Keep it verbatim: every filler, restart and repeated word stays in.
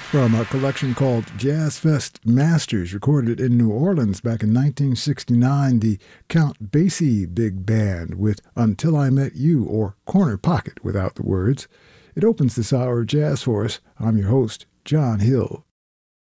From a collection called Jazz Fest Masters, recorded in New Orleans back in nineteen sixty-nine, the Count Basie Big Band with Until I Met You, or Corner Pocket without the words. It opens this hour of jazz for us. I'm your host, John Hill.